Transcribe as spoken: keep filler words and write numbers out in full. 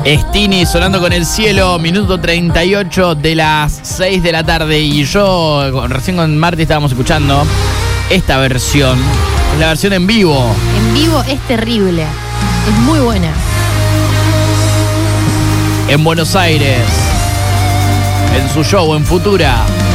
Stini sonando con el cielo, minuto treinta y ocho de las seis de la tarde. Y yo, recién con Marti estábamos escuchando esta versión. Es la versión en vivo. En vivo es terrible. Es muy buena. En Buenos Aires, en su show en Futura.